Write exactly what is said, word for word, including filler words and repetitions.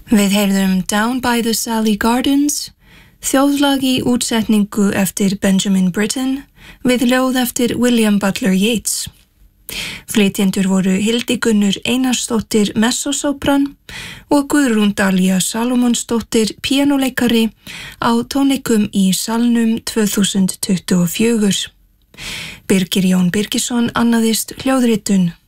Við heyrðum Down by the Sally Gardens, þjóðlag í útsetningu eftir Benjamin Britten, við ljóð eftir William Butler Yeats. Flytjendur voru Hildigunnur Einarsdóttir messosopran og Guðrún Dalía Salomonsdóttir píanóleikari á tónleikum í Salnum tvö þúsund tuttugu og fjögur. Birgir Jón Birgisson annaðist hljóðritun.